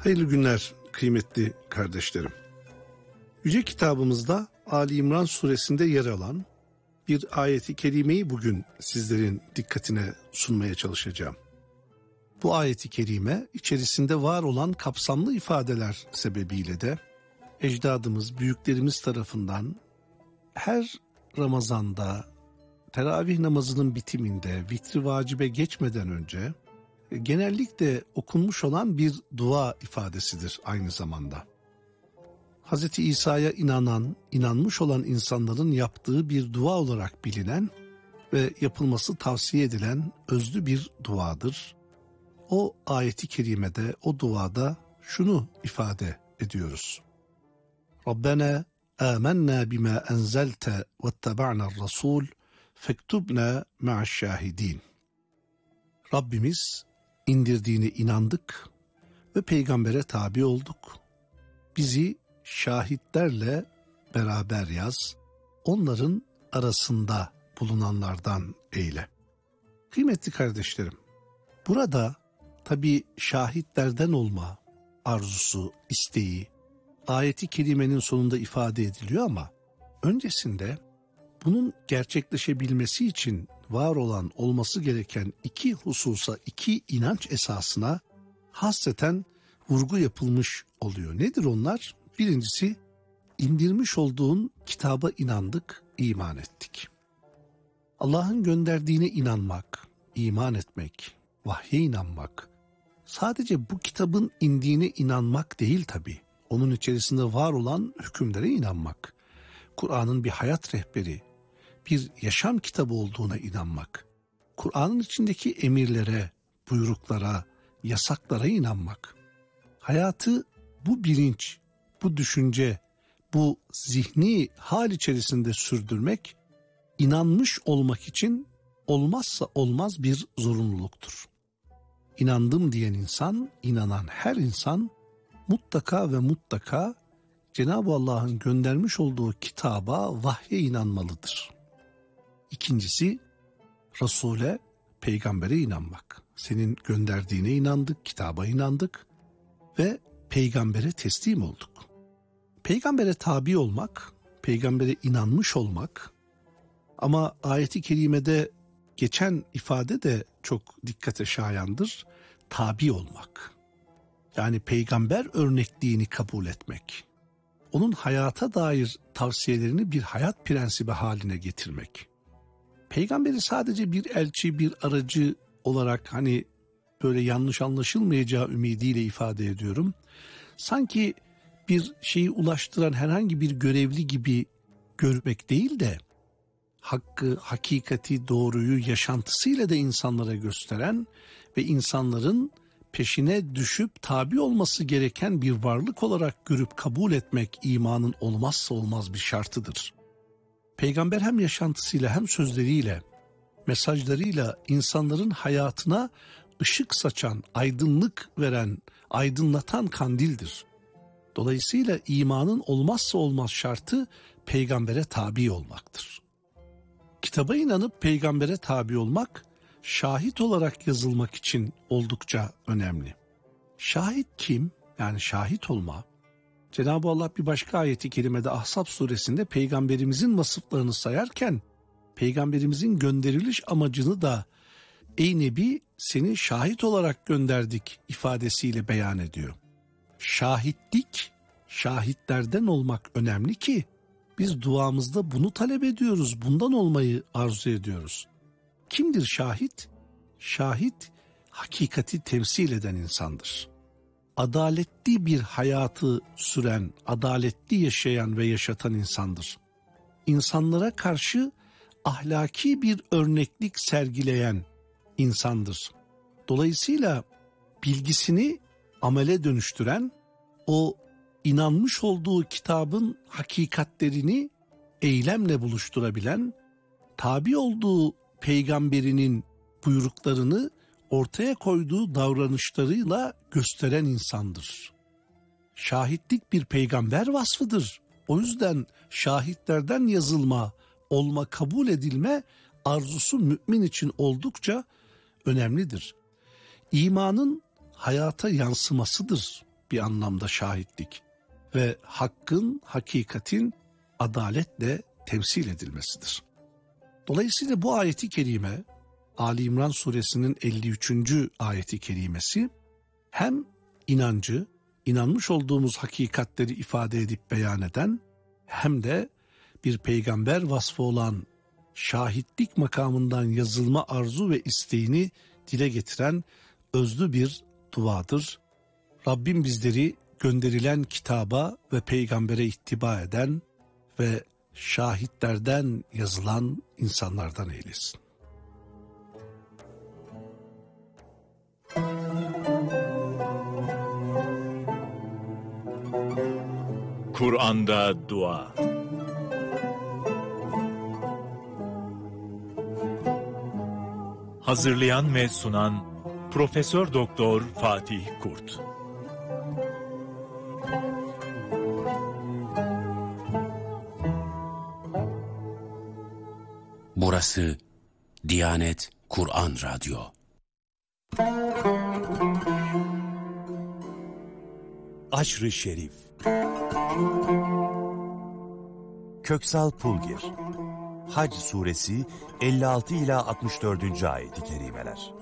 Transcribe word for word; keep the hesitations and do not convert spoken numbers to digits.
Hayırlı günler kıymetli kardeşlerim. Yüce kitabımızda Ali İmran suresinde yer alan bir ayeti kerimeyi bugün sizlerin dikkatine sunmaya çalışacağım. Bu ayeti kerime içerisinde var olan kapsamlı ifadeler sebebiyle de ecdadımız, büyüklerimiz tarafından her Ramazan'da, teravih namazının bitiminde, vitri vacibe geçmeden önce genellikle okunmuş olan bir dua ifadesidir aynı zamanda. Hazreti İsa'ya inanan, inanmış olan insanların yaptığı bir dua olarak bilinen ve yapılması tavsiye edilen özlü bir duadır. O ayeti kerimede, o duada şunu ifade ediyoruz. Rabbena amennâ bimâ enzelte vettebe'nâ'r rasûl fektubnâ ma'aş-şâhidîn. Rabbimiz indirdiğine inandık ve peygambere tabi olduk. Bizi şahitlerle beraber yaz, onların arasında bulunanlardan eyle. Kıymetli kardeşlerim, burada tabii şahitlerden olma arzusu, isteği, ayeti kerimenin sonunda ifade ediliyor ama öncesinde bunun gerçekleşebilmesi için var olan, olması gereken iki hususa, iki inanç esasına hasreten vurgu yapılmış oluyor. Nedir onlar? Birincisi, indirmiş olduğun kitaba inandık, iman ettik. Allah'ın gönderdiğine inanmak, iman etmek, vahye inanmak, sadece bu kitabın indiğine inanmak değil tabii. Onun içerisinde var olan hükümlere inanmak, Kur'an'ın bir hayat rehberi, bir yaşam kitabı olduğuna inanmak, Kur'an'ın içindeki emirlere, buyruklara, yasaklara inanmak, hayatı bu bilinç, bu düşünce, bu zihni hal içerisinde sürdürmek, inanmış olmak için olmazsa olmaz bir zorunluluktur. İnandım diyen insan, inanan her insan mutlaka ve mutlaka Cenab-ı Allah'ın göndermiş olduğu kitaba, vahye inanmalıdır. İkincisi, Resul'e, peygambere inanmak. Senin gönderdiğine inandık, kitaba inandık ve peygambere teslim olduk. Peygambere tabi olmak, peygambere inanmış olmak, ama ayeti kerimede geçen ifade de çok dikkate şayandır, tabi olmak. Yani peygamber örnekliğini kabul etmek, onun hayata dair tavsiyelerini bir hayat prensibi haline getirmek. Peygamberi sadece bir elçi, bir aracı olarak hani böyle yanlış anlaşılmayacağı ümidiyle ifade ediyorum. Sanki bir şeyi ulaştıran herhangi bir görevli gibi görmek değil de hakkı, hakikati, doğruyu yaşantısıyla da insanlara gösteren ve insanların peşine düşüp tabi olması gereken bir varlık olarak görüp kabul etmek imanın olmazsa olmaz bir şartıdır. Peygamber hem yaşantısıyla hem sözleriyle, mesajlarıyla insanların hayatına ışık saçan, aydınlık veren, aydınlatan kandildir. Dolayısıyla imanın olmazsa olmaz şartı peygambere tabi olmaktır. Kitaba inanıp peygambere tabi olmak, şahit olarak yazılmak için oldukça önemli. Şahit kim? Yani şahit olma. Cenab-ı Allah bir başka ayeti kerimede Ahzab suresinde peygamberimizin vasıflarını sayarken peygamberimizin gönderiliş amacını da ey Nebi seni şahit olarak gönderdik ifadesiyle beyan ediyor. Şahitlik, şahitlerden olmak önemli ki biz duamızda bunu talep ediyoruz, bundan olmayı arzu ediyoruz. Kimdir şahit? Şahit, hakikati temsil eden insandır. Adaletli bir hayatı süren, adaletli yaşayan ve yaşatan insandır. İnsanlara karşı ahlaki bir örneklik sergileyen insandır. Dolayısıyla bilgisini amele dönüştüren, o inanmış olduğu kitabın hakikatlerini eylemle buluşturabilen, tabi olduğu peygamberinin buyruklarını ortaya koyduğu davranışlarıyla gösteren insandır. Şahitlik bir peygamber vasfıdır. O yüzden şahitlerden yazılma, olma, kabul edilme arzusu mümin için oldukça önemlidir. İmanın hayata yansımasıdır. bir anlamda şahitlik ve hakkın, hakikatin adaletle temsil edilmesidir. Dolayısıyla bu ayeti kerime, Ali İmran suresinin elli üçüncü ayeti kerimesi hem inancı, inanmış olduğumuz hakikatleri ifade edip beyan eden, hem de bir peygamber vasfı olan şahitlik makamından yazılma arzu ve isteğini dile getiren özlü bir duadır. Rabbim bizleri gönderilen kitaba ve peygambere ittiba eden ve şahitlerden yazılan insanlardan eylesin. Kur'an'da dua. Hazırlayan ve sunan Profesör Doktor Fatih Kurt. Burası Diyanet Kur'an Radyo. Aşr-ı Şerif. Köksal Pulgir. Hac suresi elli altı ila altmış dördüncü ayeti kerimeler.